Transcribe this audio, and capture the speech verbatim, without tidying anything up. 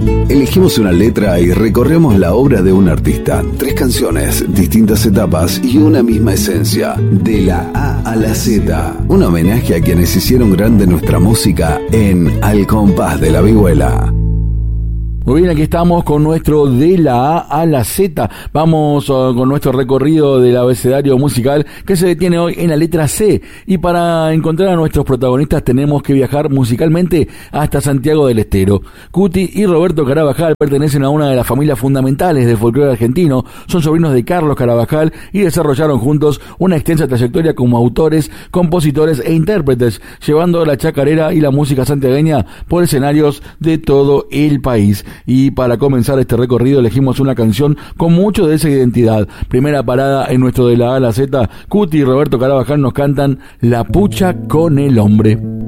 Elegimos una letra y recorremos la obra de un artista. Tres canciones, distintas etapas y una misma esencia. De la A a la Z. Un homenaje a quienes hicieron grande nuestra música en Al Compás de la Vihuela. Muy bien, aquí estamos con nuestro de la A a la Z. Vamos uh, con nuestro recorrido del abecedario musical que se detiene hoy en la letra C. Y para encontrar a nuestros protagonistas tenemos que viajar musicalmente hasta Santiago del Estero. Cuti y Roberto Carabajal pertenecen a una de las familias fundamentales del folclore argentino. Son sobrinos de Carlos Carabajal y desarrollaron juntos una extensa trayectoria como autores, compositores e intérpretes, llevando la chacarera y la música santiagueña por escenarios de todo el país. Y para comenzar este recorrido elegimos una canción con mucho de esa identidad. Primera parada en nuestro de la A a la Z, Cuti y Roberto Carabajal nos cantan La Pucha con el Hombre.